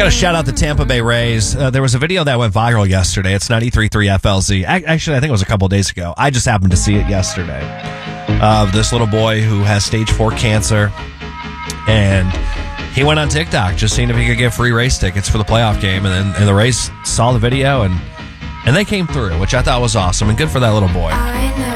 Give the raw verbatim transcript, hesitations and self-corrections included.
Got to shout out the Tampa Bay Rays. Uh, there was a video that went viral yesterday. It's ninety-three point three F L Z. Actually, I think it was a couple days ago. I just happened to see it yesterday. Of uh, this little boy who has stage four cancer. And he went on TikTok just seeing if he could get free race tickets for the playoff game. And then and the Rays saw the video and, and they came through, which I thought was awesome. And good for that little boy.